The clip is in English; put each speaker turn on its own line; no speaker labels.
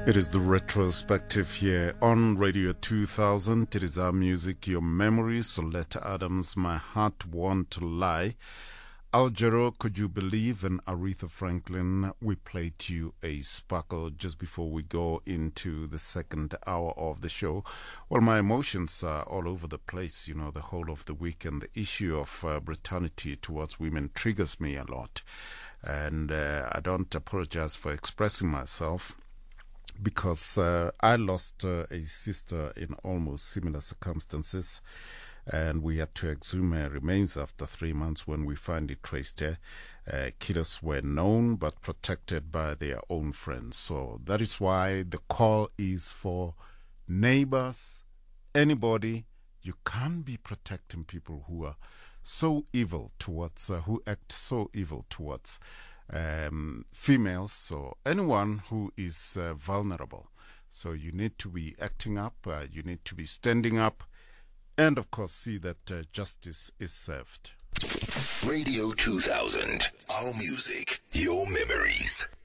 It is the retrospective here on Radio 2000. It is our music, your memories. Soletta Adams, My Heart Won't Lie. Al Jarreau, Could You Believe? And Aretha Franklin, We Played You a Sparkle just before we go into the second hour of the show. Well, my emotions are all over the place, you know, the whole of the weekend. The issue of brutality towards women triggers me a lot. And I don't apologize for expressing myself, because I lost a sister in almost similar circumstances, and we had to exhume her remains after 3 months when we finally traced her. Killers were known but protected by their own friends. So that is why the call is for neighbors, anybody. You can't be protecting people who are so evil towards, who act so evil towards females, or anyone who is vulnerable. So you need to be acting up, you need to be standing up, and of course see that justice is served.
Radio 2000, our music, your memories.